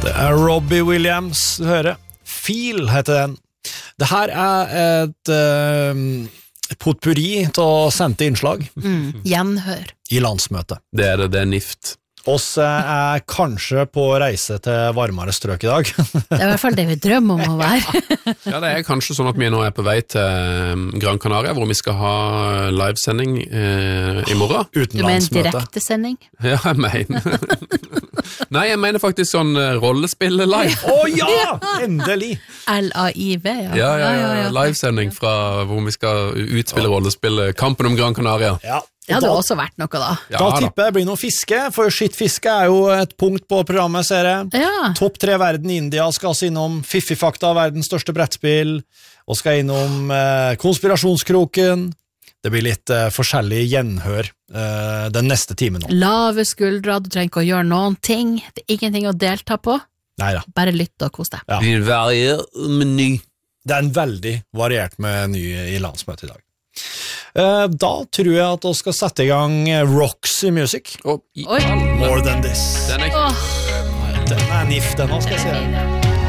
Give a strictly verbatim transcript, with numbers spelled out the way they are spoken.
Det er Robbie Williams, du hører. Feel heter den. Det her er et, uh, et potpurri til å sende innslag. Mm, gjenhør. I landsmøtet. Det er det, det er nift. Oss er kanskje på reise til varmere strøk i dag. Det er i hvert fall det vi drømmer om å være. Ja, det er kanskje sånn at vi nå er på vei til Gran Canaria, hvor vi skal ha livesending eh, i morgen. Du mener direktesending? Ja, jeg mener. Nei, jeg mener faktisk sånn rollespill live. Å oh, ja, endelig! L A I V, ja. Ja, ja, ja, ja. Livesending fra hvor vi skal utspille ja. rollespillet Kampen om Gran Canaria. Ja. Det hadde da, også vært noe da. Ja, da tipper jeg det blir noe fiske, for skittfiske er jo et punkt på programmet, ser jeg. Ja. Topp tre verden i India skal oss innom Fiffifakta, verdens største brettspill, og skal innom eh, konspirasjonskroken. Det blir litt eh, forskjellig gjenhør eh, den neste timen nå. Lave skuldre, du trenger ikke å gjøre noen ting. Det er ingenting å delta på. Neida. Bare lytt og kos deg. Ja. Det blir variert meny. Det er en veldig variert meny i landsmøtet i dag. Uh, da tror jeg at vi skal sette i gang Roxy Music. Oh, Oi. More Than This. Den er, oh. Den er nift, den også, skal jeg si.